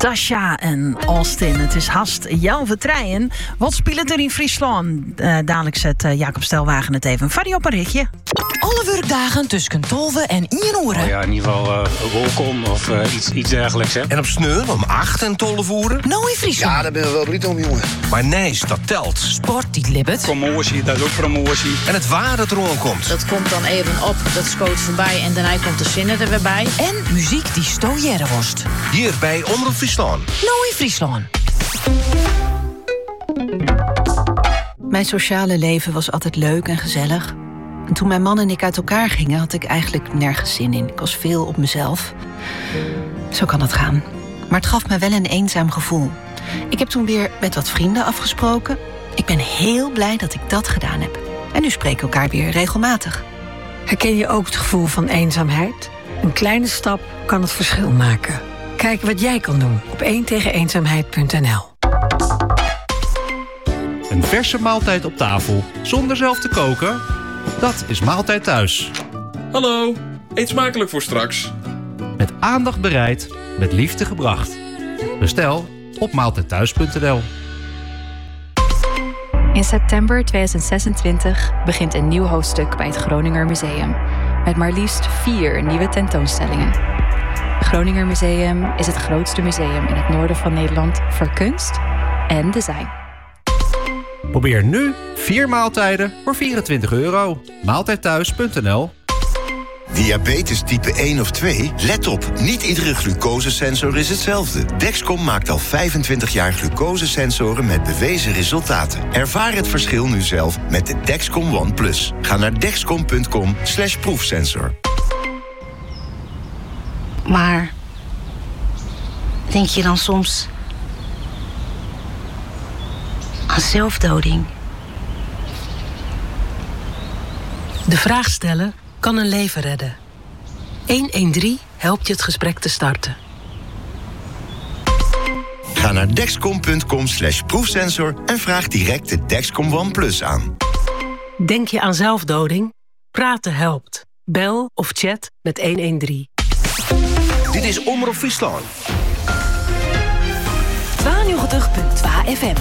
Tasha en Austin. Het is haast jouw vertreien. Wat speelt er in Friesland? Dadelijk zet Jacob Stelwagen het even. Varie op een ritje. Alle werkdagen tussen 12 en 1 uur. Oh ja, in ieder geval welkom of iets dergelijks. Hè? En op Sneur om 8 en 12 uur. Nou in Friesland. Ja, daar ben we wel blij om, jongen. Maar nee, dat telt. Sport die libbet. Promotie, dat is ook promotie. En het waar dat er komt. Dat komt dan even op, dat schoot voorbij en daarna komt de zinnen er weer bij. En muziek die stojere worst. Hier bij Omroep Friesland. Nou in Friesland. Mijn sociale leven was altijd leuk en gezellig. En toen mijn man en ik uit elkaar gingen, had ik eigenlijk nergens zin in. Ik was veel op mezelf. Zo kan het gaan. Maar het gaf me wel een eenzaam gevoel. Ik heb toen weer met wat vrienden afgesproken. Ik ben heel blij dat ik dat gedaan heb. En nu spreken we elkaar weer regelmatig. Herken je ook het gevoel van eenzaamheid? Een kleine stap kan het verschil maken. Kijk wat jij kan doen op 1tegeneenzaamheid.nl. Een verse maaltijd op tafel, zonder zelf te koken? Dat is Maaltijd Thuis. Hallo, eet smakelijk voor straks. Met aandacht bereid, met liefde gebracht. Bestel op maaltijdthuis.nl. In september 2026 begint een nieuw hoofdstuk bij het Groninger Museum. Met maar liefst 4 nieuwe tentoonstellingen. Het Groninger Museum is het grootste museum in het noorden van Nederland voor kunst en design. Probeer nu 4 maaltijden voor €24. Maaltijdthuis.nl. Diabetes type 1 of 2? Let op, niet iedere glucosesensor is hetzelfde. Dexcom maakt al 25 jaar glucosesensoren met bewezen resultaten. Ervaar het verschil nu zelf met de Dexcom One Plus. Ga naar dexcom.com/proefsensor. Maar denk je dan soms aan zelfdoding? De vraag stellen kan een leven redden. 113 helpt je het gesprek te starten. Ga naar dexcom.com/proefsensor en vraag direct de Dexcom One Plus aan. Denk je aan zelfdoding? Praten helpt. Bel of chat met 113. Dit is Omroep Friesland. 92.2 FM.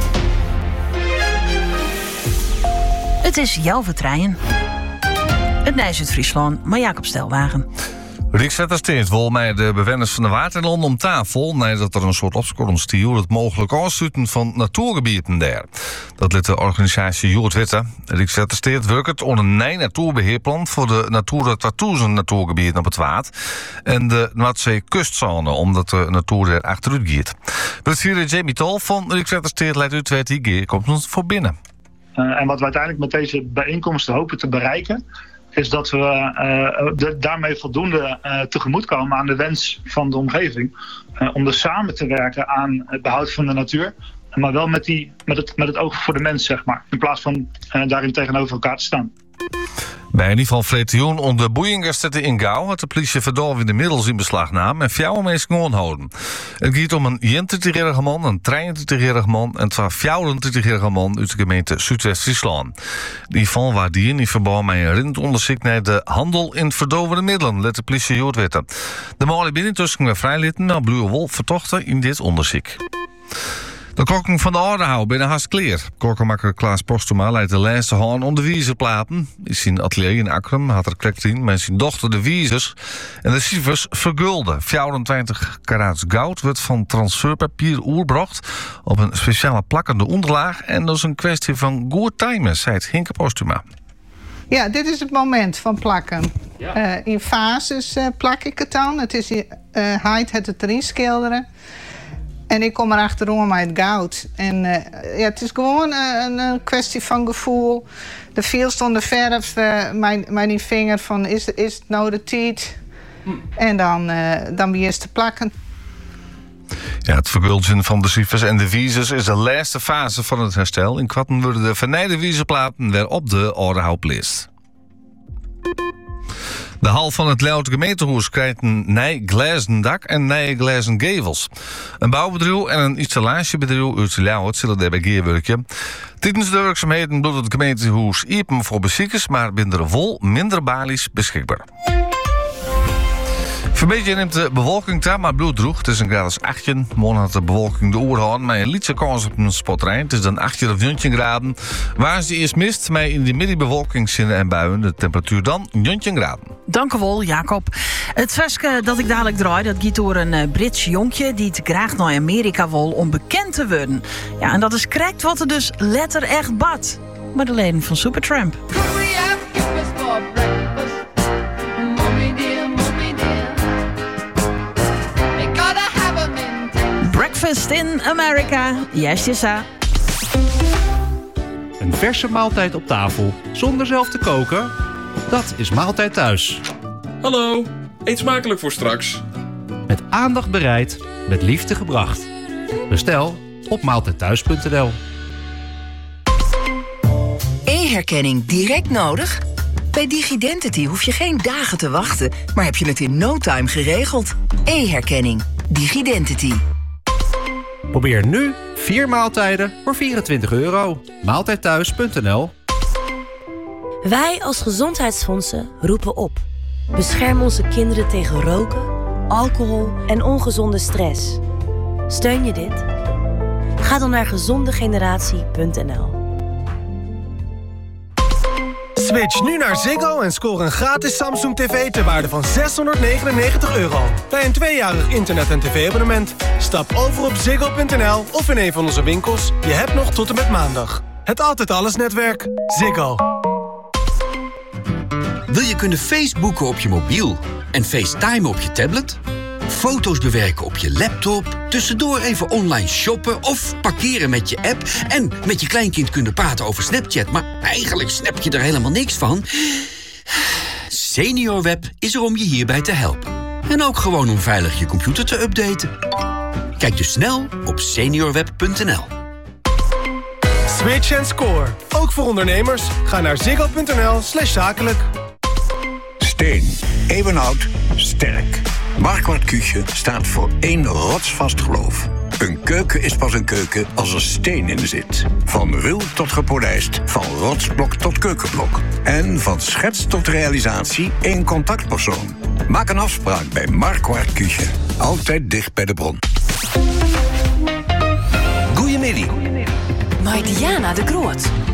Het is jouw vertreien. Het Nijs uit Friesland, maar Jacob Stelwagen. Rijkswaterstaat wil met de bewoners van de Waterland om tafel nadat er een soort opskorrend stiel het mogelijk afsluiten van natuurgebieden daar. Dat liet de organisatie Joert Witte. Rijkswaterstaat werkt onder een nieuw natuurbeheerplan voor de Natura 2000 natuurgebieden op het water en de Noordzee kustzone, omdat de natuur daar achteruit gaat. Bestuurder Jamie Tol van Rijkswaterstaat leidt uit het hier komt ons voor binnen. En wat we uiteindelijk met deze bijeenkomsten hopen te bereiken, is dat we daarmee voldoende tegemoetkomen aan de wens van de omgeving. Om dus samen te werken aan het behoud van de natuur. Maar wel met het oog voor de mens, zeg maar. In plaats van daarin tegenover elkaar te staan. Bij in ieder geval Vreetioen onder Boeiengerstetten in Gouw had de politie verdorven de middels in beslag nam en 4 mensen aanhouden. Het gaat om een 21-jarige man, een 23-jarige man en 2 24-jarige man uit de gemeente Zuidwest-Friesland. Die van waar die in verband met een rindonderzoek naar de handel in verdovende middelen, let de politie Jood weten. De man binnen tussen weer vrijlitten naar Blue Wolf vertochten in dit onderzoek. De kokken van de Ordehouw binnen Haskleer. Kokkenmakker Klaas Postuma leidt de laatste hand om de wiezenplaten. In zijn atelier in Akrum had er klekt in met zijn dochter de wiezers. En de cijfers vergulden. 24 karaats goud wordt van transferpapier oerbracht op een speciale plakkende onderlaag. En dat is een kwestie van goed timen, zei het Hinke Postuma. Ja, dit is het moment van plakken. Ja. In fases plak ik het dan. Het is het erin schilderen. En ik kom er achterom met het goud. En het is gewoon een kwestie van gevoel. De viel stond de verf, mijn vinger van is het nou de tijd? En dan weer eens te plakken. Ja, het vergulden van de cijfers en de wiezers is de laatste fase van het herstel. In Kwatten worden de vernijde wiezenplaten weer op de Ordehouw plaatst. De hal van het Leeuwarden gemeentehuis krijgt een nieuw glazen dak en nieuwe glazen gevels. Een bouwbedrijf en een installatiebedrijf uit Leeuwarden zullen daarbij gewerken. Tijdens de werkzaamheden doet het gemeentehuis open voor bezoekers, maar binnen vol minder balies beschikbaar. Vanmiddag neemt de bewolking daar, maar bloeddroeg. Het is een graad 18. Morgen had de bewolking de oerhoorn, maar een lietse kans op een spotrein. Het is dan 18 of 19 graden. Waar ze eerst mist, maar in de middagbevolkingszinnen en buien. De temperatuur dan 19 graden. Dank u wel, Jacob. Het versje dat ik dadelijk draai, dat gaat door een Brits jonkje die het graag naar Amerika wil om bekend te worden. Ja, en dat is correct wat er dus letter echt bad. Maar de leden van Supertramp. Breakfast in America. Yes. Een verse maaltijd op tafel zonder zelf te koken? Dat is Maaltijd Thuis. Hallo, eet smakelijk voor straks. Met aandacht bereid, met liefde gebracht. Bestel op maaltijdthuis.nl. E-herkenning direct nodig? Bij Digidentity hoef je geen dagen te wachten, maar heb je het in no time geregeld. E-herkenning. Digidentity. Probeer nu 4 maaltijden voor €24. Maaltijdthuis.nl. Wij als gezondheidsfondsen roepen op. Bescherm onze kinderen tegen roken, alcohol en ongezonde stress. Steun je dit? Ga dan naar gezondegeneratie.nl. Switch nu naar Ziggo en score een gratis Samsung TV ter waarde van €699. Bij een 2-jarig internet- en tv-abonnement. Stap over op ziggo.nl of in een van onze winkels. Je hebt nog tot en met maandag. Het Altijd Alles netwerk. Ziggo. Wil je kunnen Facebooken op je mobiel en FaceTime op je tablet? Foto's bewerken op je laptop, tussendoor even online shoppen of parkeren met je app en met je kleinkind kunnen praten over Snapchat, maar eigenlijk snap je er helemaal niks van? SeniorWeb is er om je hierbij te helpen. En ook gewoon om veilig je computer te updaten. Kijk dus snel op seniorweb.nl. Switch en score. Ook voor ondernemers. Ga naar ziggo.nl/zakelijk. Steen. Eeuwenoud. Sterk. Marquardt Küche staat voor één rotsvast geloof. Een keuken is pas een keuken als er steen in zit. Van ruw tot gepolijst, van rotsblok tot keukenblok. En van schets tot realisatie één contactpersoon. Maak een afspraak bij Marquardt Küche. Altijd dicht bij de bron. Goeiemiddag. Maidiana de Groot.